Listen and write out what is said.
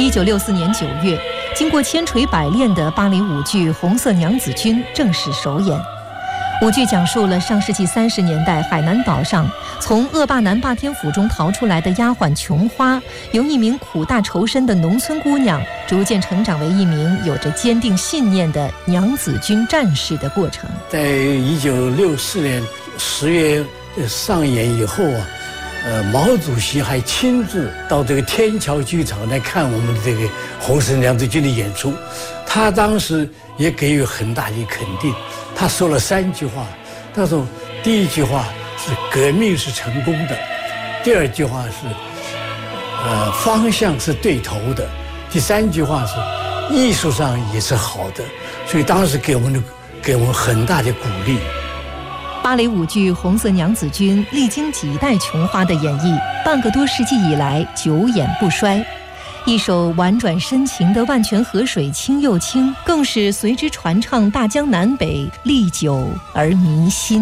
1964年9月，经过千锤百炼的芭蕾舞剧《红色娘子军》正式首演。舞剧讲述了上世纪30年代海南岛上从恶霸南霸天府中逃出来的丫鬟琼花，由一名苦大仇深的农村姑娘，逐渐成长为一名有着坚定信念的娘子军战士的过程。 在1964年10月上演以后啊，毛主席还亲自到这个天桥剧场来看我们的这个红色娘子军的演出，他当时也给予很大的肯定。他说了3句话，他说第一句话是革命是成功的，第二句话是方向是对头的，第3句话是艺术上也是好的，所以当时给我们很大的鼓励。 芭蕾舞剧《红色娘子军》历经几代琼花的演绎，半个多世纪以来久演不衰。一首婉转深情的《万泉河水清又清》，更是随之传唱大江南北，历久而弥新。